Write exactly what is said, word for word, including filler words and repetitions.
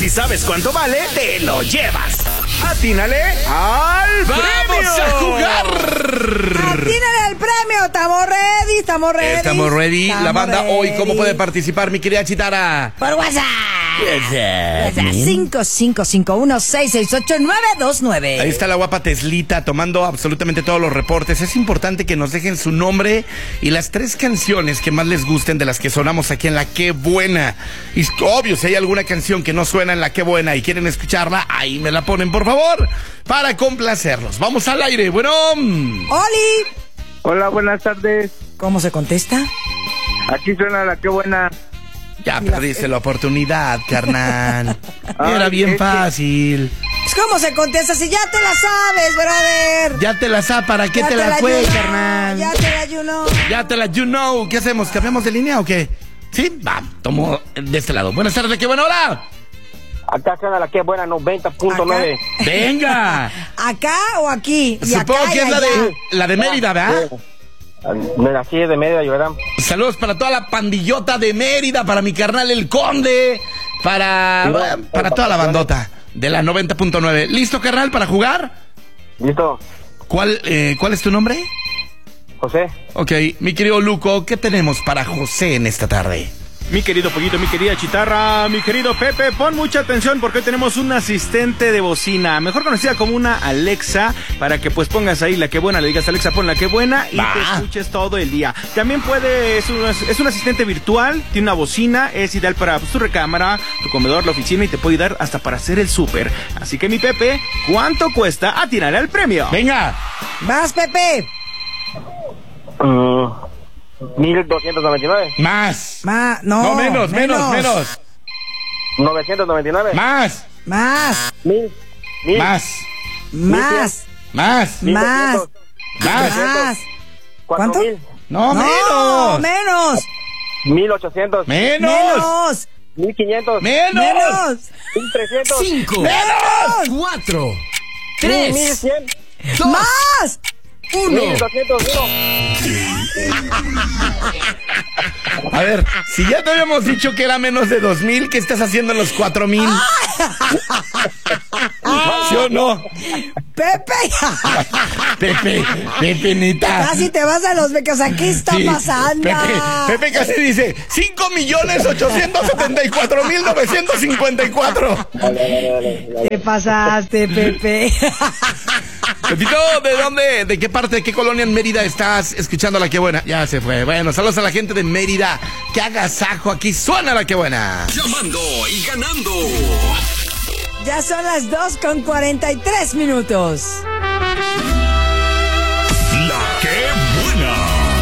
si sabes cuánto vale, te lo llevas. ¡Atínale al premio! ¡Vamos a jugar! ¡Atínale al premio! ¡Estamos ready! ¡Estamos ready! Estamos ready. Estamos La banda ready. hoy, ¿cómo puede participar, mi querida Chitara? Por WhatsApp. WhatsApp cinco cinco cinco uno seis seis ocho nueve dos nueve. Ahí está la guapa Teslita tomando absolutamente todos los reportes. Es importante que nos dejen su nombre y las tres canciones que más les gusten de las que sonamos aquí en La Qué Buena. Y obvio, si hay alguna canción que no suena en La Qué Buena y quieren escucharla, ahí me la ponen, por favor, para complacerlos. Vamos al aire. Bueno. ¡Oli! Hola, buenas tardes. ¿Cómo se contesta? Aquí suena La Qué Buena. Ya perdiste la oportunidad, carnal. Era Ay, bien es que- fácil. ¿Cómo se contesta si ya te la sabes, brother? Ya te la sa, ¿para qué Ya te la you fue, know, carnal? Ya te la you know. Ya te la you know. ¿Qué hacemos? ¿Cambiamos de línea o qué? Sí, va, tomo de este lado. Buenas tardes, qué buena hora. Acá suena La Qué Buena, noventa punto nueve. Venga. ¿Acá o aquí? Y Supongo acá que y es la allá. de la de Mérida, ¿verdad? De aquí de Mérida, ¿verdad? Saludos para toda la pandillota de Mérida, para mi carnal El Conde, para, para toda la bandota de la noventa punto nueve. ¿Listo, carnal, para jugar? ¿Listo? ¿Cuál, eh, ¿Cuál es tu nombre? José. Ok, mi querido Luco, ¿qué tenemos para José en esta tarde? Mi querido Pollito, mi querida Chitarra, mi querido Pepe, pon mucha atención porque hoy tenemos un asistente de bocina, mejor conocida como una Alexa, para que pues pongas ahí La Qué Buena, le digas Alexa, pon La Qué Buena y Va. te escuches todo el día. También puede, es un, es un asistente virtual, tiene una bocina, es ideal para pues, tu recámara, tu comedor, la oficina y te puede ayudar hasta para hacer el súper. Así que mi Pepe, ¿cuánto cuesta atinarle al premio? Venga. Vas, Pepe. Mm, mil doscientos noventa y nueve. Más. Ma, no, No, menos, menos, menos. novecientos noventa y nueve. Más. Más, Mil. Mil. Más. más, Más. Mil más, doscientos. Más. más. Cuatro ¿Cuánto? mil. No, No, menos. menos, Mil ochocientos. Menos. menos, Mil quinientos. Menos. menos, Mil trescientos. Cinco, Menos. cuatro, Mil tres, cien. dos, más. uno. Mil doscientos uno. A ver, si ya te habíamos dicho que era menos de dos mil, ¿qué estás haciendo en los cuatro mil? ¿Sí o no? Pepe, Pepe, Pepe, neta. casi te vas a los becos. ¿Qué está Sí, pasando? Pepe, Pepe casi dice cinco millones ochocientos setenta y cuatro mil novecientos cincuenta y cuatro. Te pasaste, Pepe. Pepito, ¿de dónde, de qué parte, de qué colonia en Mérida estás escuchando La Qué Buena? Ya se fue. Bueno, saludos a la gente de Mérida. Que agasajo, aquí suena La Qué Buena. Llamando y ganando. Ya son las dos con cuarenta y tres minutos.